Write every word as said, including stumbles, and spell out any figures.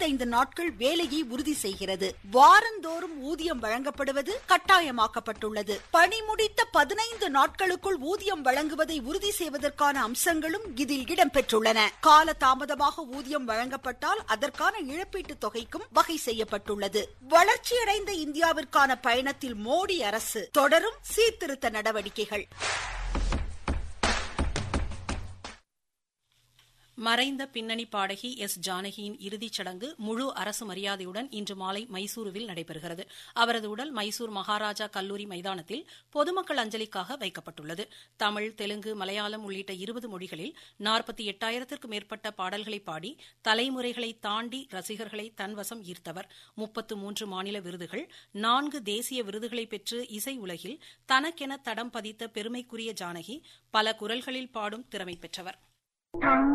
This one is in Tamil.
அறுபத்தைந்து நாட்கள் வேலையை உறுதி செய்கிறது. வாரந்தோறும் ஊதியம் வழங்கப்படுவது கட்டாயமாக்கப்பட்டுள்ளது. பணி முடித்த பதினைந்து நாட்களுக்குள் ஊதியம் வழங்குவதை உறுதி செய்வதற்கான அம்சங்களும் இதில் இடம்பெற்றுள்ளன. கால தாமதமாக ஊதியம் வழங்கப்பட்டால் அதற்கான இழப்பீட்டுத் தொகைக்கும் வகை செய்யப்பட்டுள்ளது. வளர்ச்சியடைந்த இந்தியாவிற்கான பயணத்தில் மோடி அரசு தொடரும் சீர்திருத்த நடவடிக்கைகள். மறைந்த பின்னணி பாடகி எஸ் ஜானகியின் இறுதிச் சடங்கு முழு அரசு மரியாதையுடன் இன்று மாலை மைசூருவில் நடைபெறுகிறது. அவரது உடல் மைசூர் மகாராஜா கல்லூரி மைதானத்தில் பொதுமக்கள் அஞ்சலிக்காக வைக்கப்பட்டுள்ளது. தமிழ், தெலுங்கு, மலையாளம் உள்ளிட்ட இருபது மொழிகளில் நாற்பத்தி எட்டாயிரத்திற்கும் மேற்பட்ட பாடல்களை பாடி தலைமுறைகளை தாண்டி ரசிகர்களை தன்வசம் ஈர்த்தவர். முப்பத்து மூன்று மாநில விருதுகள், நான்கு தேசிய விருதுகளை பெற்று இசை உலகில் தனக்கென தடம் பதித்த பெருமைக்குரிய ஜானகி பல குரல்களில் பாடும் திறமை பெற்றவர்.